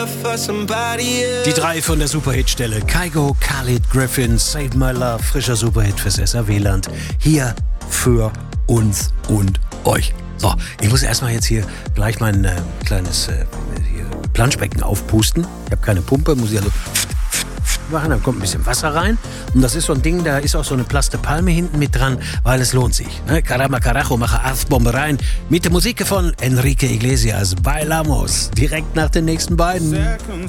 Die drei von der Superhitstelle. Kygo, Khalid, Griffin, Save My Love, frischer Superhit fürs SRW-Land. Hier für uns und euch. So, ich muss erstmal jetzt hier gleich mein kleines Planschbecken aufpusten. Ich habe keine Pumpe, muss ich also machen, dann kommt ein bisschen Wasser rein. Und das ist so ein Ding, da ist auch so eine Plaste Palme hinten mit dran, weil es lohnt sich. Ne? Caramba Carajo, mache Arztbombe rein. Mit der Musik von Enrique Iglesias, Bailamos. Direkt nach den nächsten beiden.